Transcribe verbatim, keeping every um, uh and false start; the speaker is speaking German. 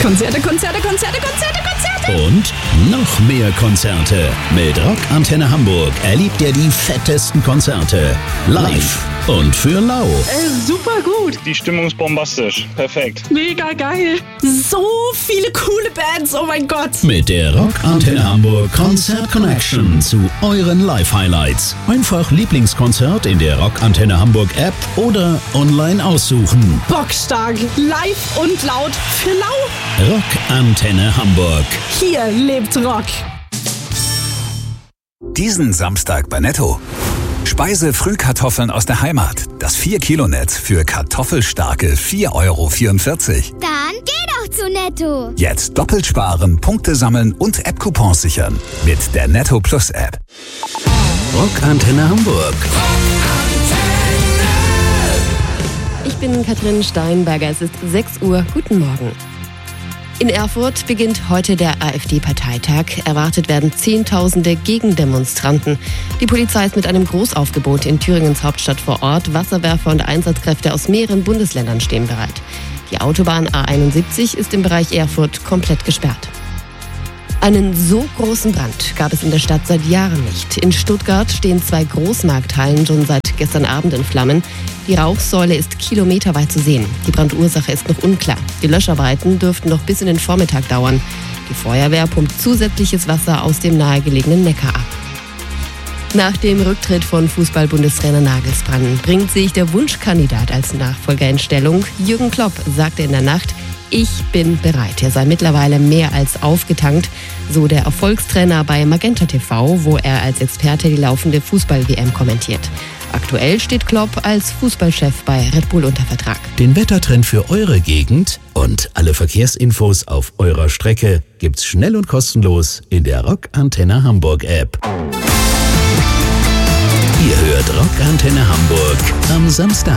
Konzerte, Konzerte, Konzerte, Konzerte, Konzerte. Und noch mehr Konzerte. Mit Rock Antenne Hamburg erlebt ihr die fettesten Konzerte. Live und für lau. Äh, super gut. Die Stimmung ist bombastisch. Perfekt. Mega geil. So viele coole Bands, oh mein Gott. Mit der Rock Antenne Hamburg Konzert Connection zu euren Live-Highlights. Einfach Lieblingskonzert in der Rock Antenne Hamburg App oder online aussuchen. Bockstark, live und laut für lau. Rock Antenne Hamburg. Hier lebt Rock. Diesen Samstag bei Netto. Speise-Frühkartoffeln aus der Heimat. Das vier Kilo Netz für kartoffelstarke vier Euro vierundvierzig. Dann geh doch zu Netto. Jetzt doppelt sparen, Punkte sammeln und App-Coupons sichern. Mit der Netto Plus App. Rock Antenne Hamburg. Ich bin Katrin Steinberger. Es ist sechs Uhr. Guten Morgen. In Erfurt beginnt heute der AfD-Parteitag. Erwartet werden Zehntausende Gegendemonstranten. Die Polizei ist mit einem Großaufgebot in Thüringens Hauptstadt vor Ort. Wasserwerfer und Einsatzkräfte aus mehreren Bundesländern stehen bereit. Die Autobahn A einundsiebzig ist im Bereich Erfurt komplett gesperrt. Einen so großen Brand gab es in der Stadt seit Jahren nicht. In Stuttgart stehen zwei Großmarkthallen schon seit gestern Abend in Flammen. Die Rauchsäule ist kilometerweit zu sehen. Die Brandursache ist noch unklar. Die Löscharbeiten dürften noch bis in den Vormittag dauern. Die Feuerwehr pumpt zusätzliches Wasser aus dem nahegelegenen Neckar ab. Nach dem Rücktritt von Fußball-Bundestrainer Nagelsmann bringt sich der Wunschkandidat als Nachfolger in Stellung. Jürgen Klopp sagte in der Nacht: Ich bin bereit. Er sei mittlerweile mehr als aufgetankt, so der Erfolgstrainer bei Magenta T V, wo er als Experte die laufende Fußball-W M kommentiert. Aktuell steht Klopp als Fußballchef bei Red Bull unter Vertrag. Den Wettertrend für eure Gegend und alle Verkehrsinfos auf eurer Strecke gibt's schnell und kostenlos in der Rock Antenne Hamburg App. Ihr hört Rock Antenne Hamburg am Samstag.